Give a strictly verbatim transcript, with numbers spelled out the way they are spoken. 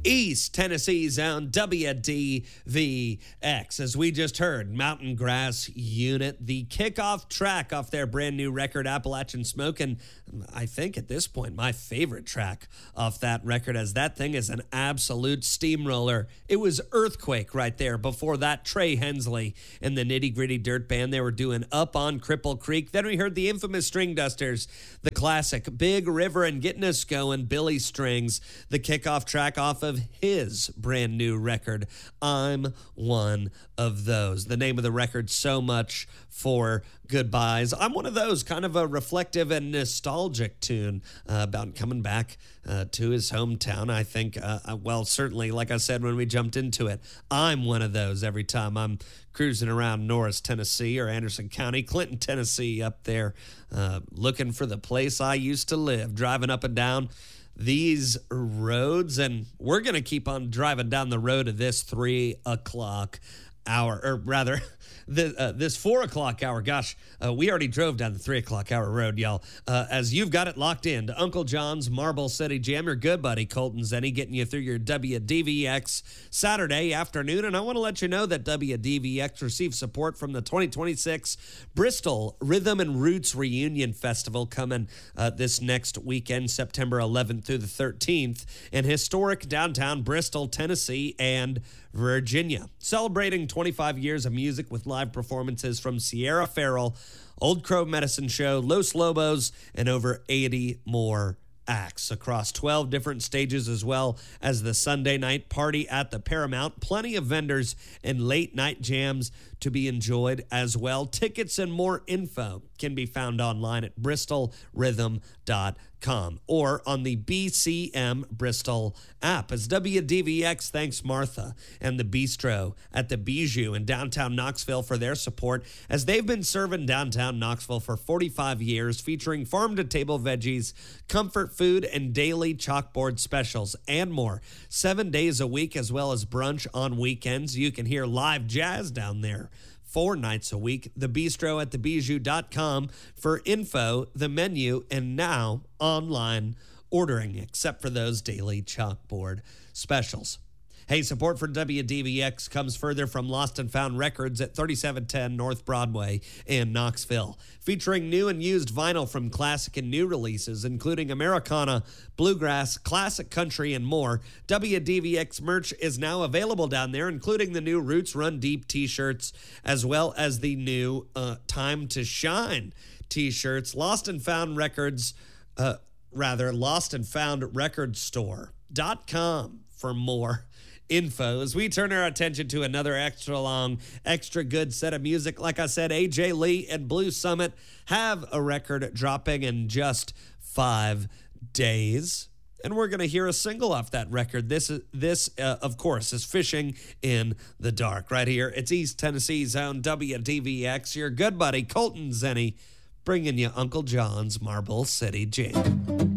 East Tennessee's own W D V X. As we just heard, Mountain Grass Unit, the kickoff track off their brand new record, Appalachian Smoke, and I think at this point, my favorite track off that record, as that thing is an absolute steamroller. It was Earthquake right there. Before that, Trey Hensley and the Nitty Gritty Dirt Band, they were doing Up on Cripple Creek. Then we heard the infamous String Dusters, the classic Big River and Getting Us Going, Billy Strings, the kickoff track off of his brand new record, I'm One of Those. The name of the record, So Much for Goodbyes. I'm One of Those, kind of a reflective and nostalgic tune uh, about coming back uh, to his hometown. I think, uh, well, certainly, like I said when we jumped into it, I'm one of those every time I'm cruising around Norris, Tennessee, or Anderson County, Clinton, Tennessee, up there, uh, looking for the place I used to live, driving up and down these roads, and we're going to keep on driving down the road of this three o'clock hour, or rather, the, uh, this four o'clock hour. Gosh, uh, we already drove down the three o'clock hour road, y'all. Uh, as you've got it locked in to Uncle John's Marble City Jam, your good buddy Colton Zenny, getting you through your W D V X Saturday afternoon. And I want to let you know that W D V X receives support from the twenty twenty-six Bristol Rhythm and Roots Reunion Festival coming uh, this next weekend, September eleventh through the thirteenth, in historic downtown Bristol, Tennessee, and Virginia. Celebrating twenty-five years of music with live performances from Sierra Farrell, Old Crow Medicine Show, Los Lobos, and over eighty more acts across twelve different stages, as well as the Sunday night party at the Paramount. Plenty of vendors and late night jams to be enjoyed as well. Tickets and more info can be found online at bristol rhythm dot com or on the B C M Bristol app. As W D V X thanks Martha and the Bistro at the Bijou in downtown Knoxville for their support, as they've been serving downtown Knoxville for forty-five years, featuring farm-to-table veggies, comfort food, and daily chalkboard specials, and more. Seven days a week, as well as brunch on weekends. You can hear live jazz down there four nights a week. The Bistro at the bijou dot com for info, the menu, and now online ordering, except for those daily chalkboard specials. Hey, support for W D V X comes further from Lost and Found Records at thirty-seven ten North Broadway in Knoxville, featuring new and used vinyl from classic and new releases, including Americana, bluegrass, classic country, and more. W D V X merch is now available down there, including the new Roots Run Deep t-shirts, as well as the new uh, Time to Shine t-shirts. Lost and Found Records, uh, rather, lost and found record store dot com for more info. As we turn our attention to another extra long, extra good set of music, like I said, A J Lee and Blue Summit have a record dropping in just five days. And we're going to hear a single off that record. This, is this uh, of course, is Fishing in the Dark right here. It's East Tennessee's own W D V X, your good buddy Colton Zenny, bringing you Uncle John's Marble City Jam.